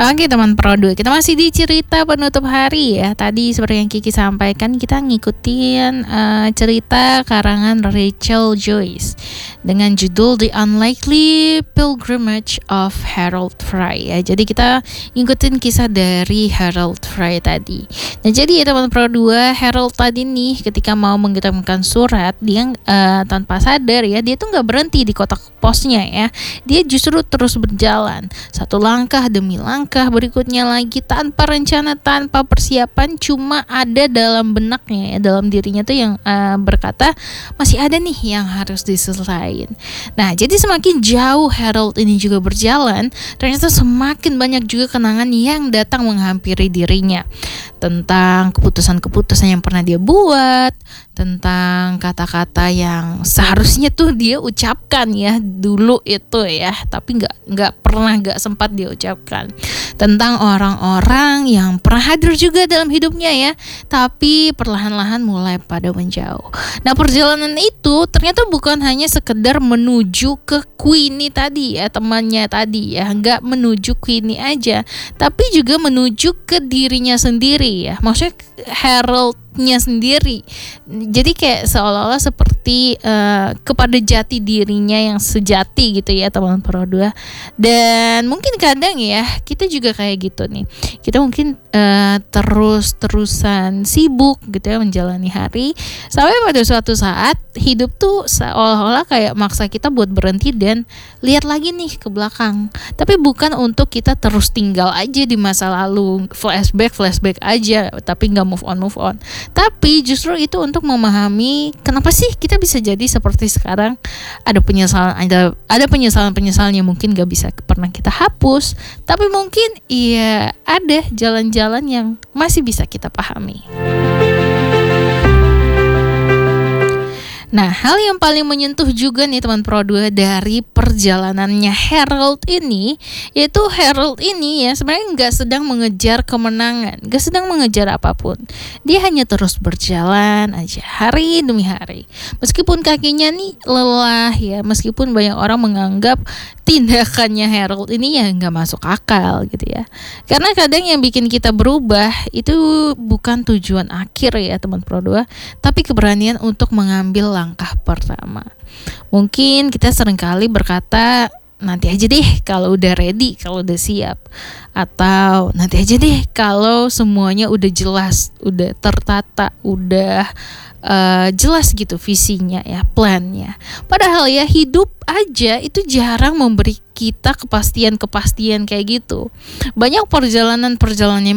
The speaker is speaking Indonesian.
Oke teman Pro2, kita masih di cerita penutup hari ya. Tadi seperti yang Kiki sampaikan, kita ngikutin cerita karangan Rachel Joyce dengan judul The Unlikely Pilgrimage of Harold Fry ya. Jadi kita ngikutin kisah dari Harold Fry tadi. Nah jadi ya teman Pro2, Harold tadi nih ketika mau mengirimkan surat, dia tanpa sadar ya, dia tuh gak berhenti di kotak posnya ya. Dia justru terus berjalan satu langkah demi langkah berikutnya lagi, tanpa rencana, tanpa persiapan, cuma ada dalam benaknya ya, dalam dirinya tuh yang berkata masih ada nih yang harus diselesaikan. Nah jadi semakin jauh Harold ini juga berjalan, ternyata semakin banyak juga kenangan yang datang menghampiri dirinya tentang keputusan-keputusan yang pernah dia buat, tentang kata-kata yang seharusnya tuh dia ucapkan ya dulu itu ya, tapi nggak sempat dia ucapkan, tentang orang-orang yang pernah hadir juga dalam hidupnya ya, tapi perlahan-lahan mulai pada menjauh. Nah perjalanan itu ternyata bukan hanya sekedar menuju ke Queenie tadi ya, temannya tadi ya, nggak menuju Queenie aja, tapi juga menuju ke dirinya sendiri ya, maksudnya Haroldnya sendiri. Jadi kayak seolah-olah seperti kepada jati dirinya yang sejati gitu ya teman Pro2. Dan mungkin kadang ya kita juga kayak gitu nih, kita mungkin terus-terusan sibuk gitu ya menjalani hari, sampai pada suatu saat hidup tuh seolah-olah kayak maksa kita buat berhenti dan lihat lagi nih ke belakang. Tapi bukan untuk kita terus tinggal aja di masa lalu, flashback aja tapi nggak move on, tapi justru itu untuk memahami kenapa sih kita bisa jadi seperti sekarang. Ada penyesalan yang mungkin gak bisa pernah kita hapus, tapi mungkin iya ada jalan-jalan yang masih bisa kita pahami. Nah, hal yang paling menyentuh juga nih teman Pro2 dari perjalanannya Harold ini, yaitu Harold ini ya sebenarnya nggak sedang mengejar kemenangan, nggak sedang mengejar apapun. Dia hanya terus berjalan aja hari demi hari. Meskipun kakinya nih lelah ya, meskipun banyak orang menganggap tindakannya Harold ini ya nggak masuk akal gitu ya. Karena kadang yang bikin kita berubah itu bukan tujuan akhir ya teman Pro2, tapi keberanian untuk mengambil langkah pertama. Mungkin kita seringkali berkata nanti aja deh kalau udah ready, kalau udah siap, atau nanti aja deh kalau semuanya udah jelas, udah tertata, udah jelas gitu visinya ya, plannya. Padahal ya hidup aja itu jarang memberi kita kepastian kayak gitu. Banyak perjalanan